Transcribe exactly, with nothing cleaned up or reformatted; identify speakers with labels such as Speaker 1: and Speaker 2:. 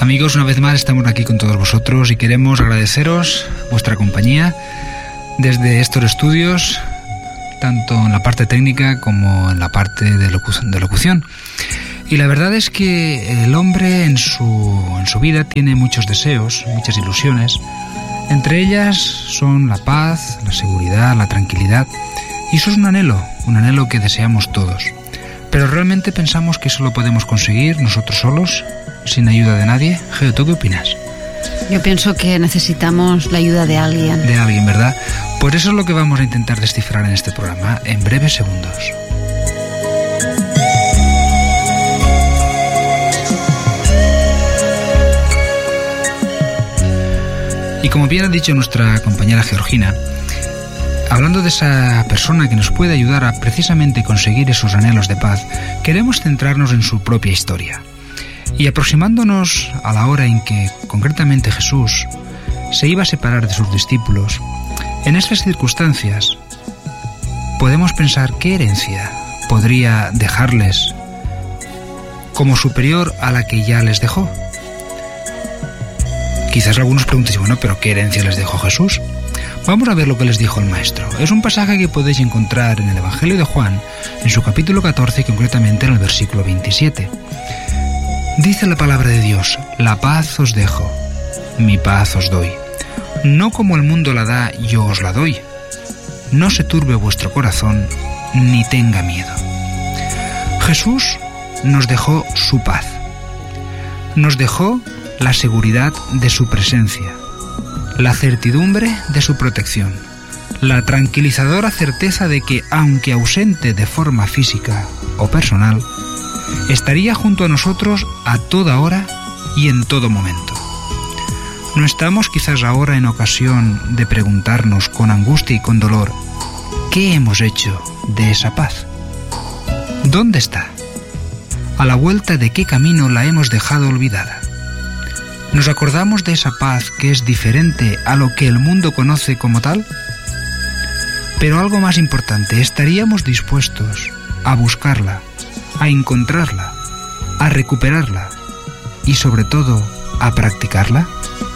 Speaker 1: Amigos, una vez más estamos aquí con todos vosotros y queremos agradeceros vuestra compañía desde estos estudios, tanto en la parte técnica como en la parte de, locu- de locución. Y la verdad es que el hombre en su, en su vida tiene muchos deseos, muchas ilusiones. Entre ellas son la paz, la seguridad, la tranquilidad. Y eso es un anhelo, un anhelo que deseamos todos. Pero ¿realmente pensamos que eso lo podemos conseguir nosotros solos, sin ayuda de nadie? Geo, ¿tú qué opinas?
Speaker 2: Yo pienso que necesitamos la ayuda de alguien.
Speaker 1: De alguien, ¿verdad? Pues eso es lo que vamos a intentar descifrar en este programa, en breves segundos. Y como bien ha dicho nuestra compañera Georgina, hablando de esa persona que nos puede ayudar a precisamente conseguir esos anhelos de paz, queremos centrarnos en su propia historia. Y aproximándonos a la hora en que, concretamente, Jesús se iba a separar de sus discípulos, en estas circunstancias podemos pensar qué herencia podría dejarles como superior a la que ya les dejó. Quizás algunos pregunten, bueno, ¿pero qué herencia les dejó Jesús? Vamos a ver lo que les dijo el Maestro. Es un pasaje que podéis encontrar en el Evangelio de Juan, en su capítulo catorce, concretamente en el versículo veintisiete. Dice la palabra de Dios: la paz os dejo, mi paz os doy. No como el mundo la da, yo os la doy. No se turbe vuestro corazón, ni tenga miedo. Jesús nos dejó su paz. Nos dejó la seguridad de su presencia, la certidumbre de su protección, la tranquilizadora certeza de que, aunque ausente de forma física o personal, estaría junto a nosotros a toda hora y en todo momento. ¿No estamos quizás ahora en ocasión de preguntarnos con angustia y con dolor qué hemos hecho de esa paz? ¿Dónde está? ¿A la vuelta de qué camino la hemos dejado olvidada? ¿Nos acordamos de esa paz que es diferente a lo que el mundo conoce como tal? Pero algo más importante, ¿estaríamos dispuestos a buscarla, a encontrarla, a recuperarla y sobre todo a practicarla?